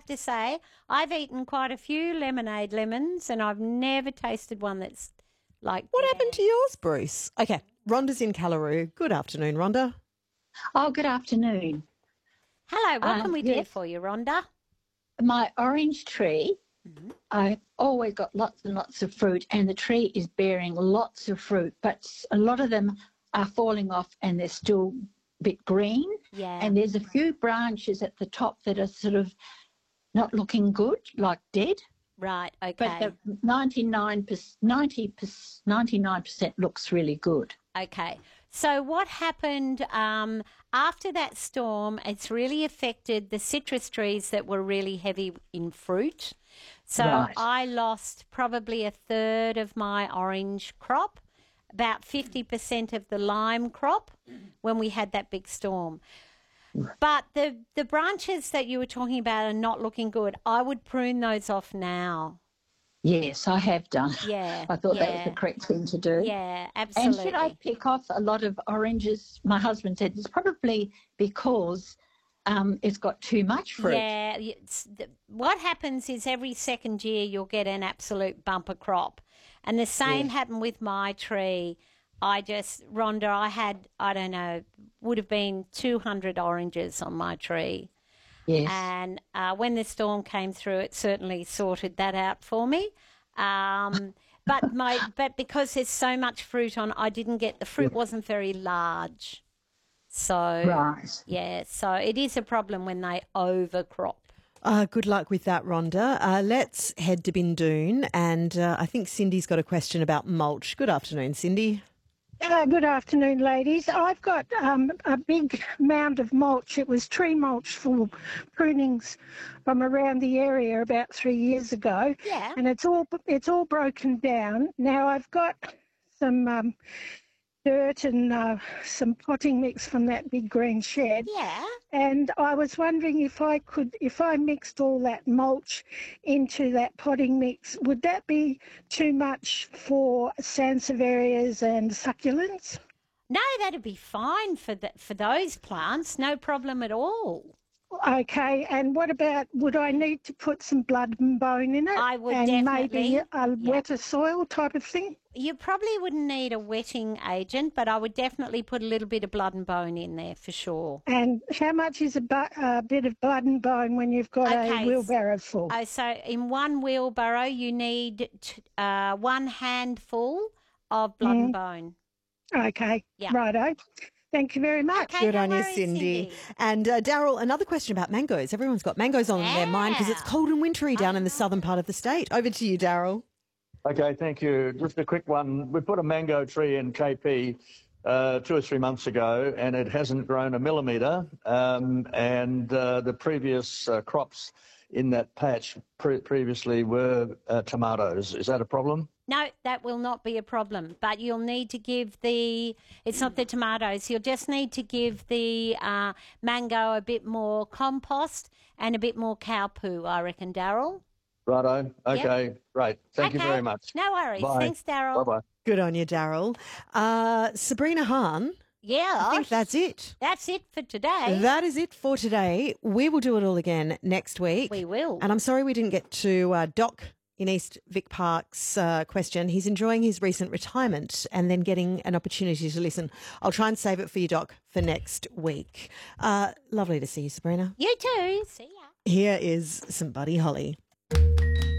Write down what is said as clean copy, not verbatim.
to say I've eaten quite a few lemonade lemons and I've never tasted one that's like What happened to yours, Bruce? Okay, Rhonda's in Callaroo. Good afternoon, Rhonda. Oh, good afternoon. Hello, what can we do Yes, for you, Rhonda? my orange tree, I've always got lots and lots of fruit, and the tree is bearing lots of fruit, but a lot of them are falling off and they're still a bit green. Yeah. And there's a few branches at the top that are sort of not looking good, like dead. Right, okay. But the 99% looks really good. Okay. So what happened after that storm, it's really affected the citrus trees that were really heavy in fruit. So Right. I lost probably a third of my orange crop, about 50% of the lime crop when we had that big storm. But the branches that you were talking about are not looking good. I would prune those off now. Yes, I have done. Yeah, I thought that was yeah. the correct thing to do. Yeah, And absolutely. should I pick off a lot of oranges? My husband said it's probably because it's got too much fruit. Yeah, what happens is every second year you'll get an absolute bumper crop. And the same happened with my tree. Rhonda, I had, I don't know, would have been 200 oranges on my tree. Yes. And when the storm came through, it certainly sorted that out for me. But because there's so much fruit on, I didn't get, the fruit wasn't very large. So, Right. yeah, so it is a problem when they overcrop. Good luck with that, Rhonda. Let's head to Bindoon, and I think Cindy's got a question about mulch. Good afternoon, Cindy. Good afternoon, ladies. I've got a big mound of mulch. It was tree mulch for prunings from around the area about 3 years ago. Yeah. And it's all broken down. Now I've got some dirt and some potting mix from that big green shed. Yeah. And I was wondering if I mixed all that mulch into that potting mix, would that be too much for sansevierias and succulents? No, that'd be fine for those plants. No problem at all. Okay, and what about, would I need to put some blood and bone in it? I would and definitely. maybe a wetter soil type of thing? You probably wouldn't need a wetting agent, but I would definitely put a little bit of blood and bone in there for sure. And how much is a bit of blood and bone when you've got a wheelbarrow full? Oh, so in one wheelbarrow you need 1 handful of blood and bone. Okay, Yeah. righto. Thank you very much. Okay, Good no on you, worries, Cindy. And Daryl, another question about mangoes. Everyone's got mangoes on their mind because it's cold and wintry down in the southern part of the state. Over to you, Daryl. Okay, thank you. Just a quick one. We put a mango tree in KP 2 or 3 months ago, and it hasn't grown a millimetre. And the previous crops in that patch previously were tomatoes. Is that a problem? No, that will not be a problem, but you'll need to give it's not the tomatoes, you'll just need to give the mango a bit more compost and a bit more cow poo, I reckon, Daryl. Righto. Okay, great. Thank you very much. No worries. Bye. Thanks, Daryl. Bye-bye. Good on you, Daryl. Sabrina Hahn, Yeah, I think that's it. That's it for today. That is it for today. We will do it all again next week. We will. And I'm sorry we didn't get to Doc in East Vic Park's question. He's enjoying his recent retirement and then getting an opportunity to listen. I'll try and save it for you, Doc, for next week. Lovely to see you, Sabrina. You too. See ya. Here is some Buddy Holly.